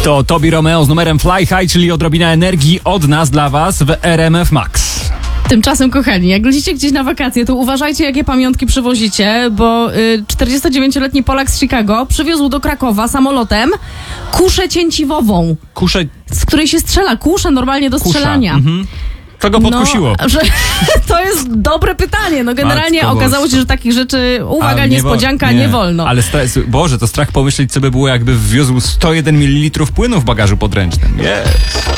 To Tobi Romeo z numerem Fly High, czyli odrobina energii od nas dla was w RMF Max. Tymczasem, kochani, jak lecicie gdzieś na wakacje, to uważajcie, jakie pamiątki przywozicie, bo 49-letni Polak z Chicago przywiózł do Krakowa samolotem kuszę cięciwową, z której się strzela. Kuszę normalnie do strzelania. Co go podkusiło? To jest dobre pytanie. No generalnie Matko okazało się, że takich rzeczy, uwaga, niespodzianka, nie wolno. Ale Boże, to strach pomyśleć, co by było, jakby wwiózł 101 ml płynu w bagażu podręcznym. Yes.